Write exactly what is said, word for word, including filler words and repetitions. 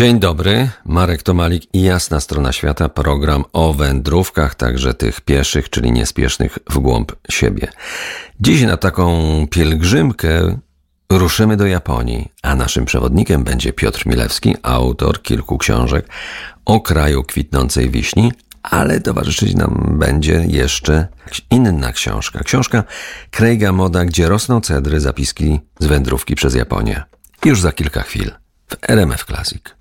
Dzień dobry, Marek Tomalik i Jasna Strona Świata, program o wędrówkach, także tych pieszych, czyli niespiesznych w głąb siebie. Dziś na taką pielgrzymkę ruszymy do Japonii, a naszym przewodnikiem będzie Piotr Milewski, autor kilku książek o kraju kwitnącej wiśni, ale towarzyszyć nam będzie jeszcze inna książka. Książka Craiga Moda, Gdzie rosną cedry, zapiski z wędrówki przez Japonię. Już za kilka chwil w R M F Classic.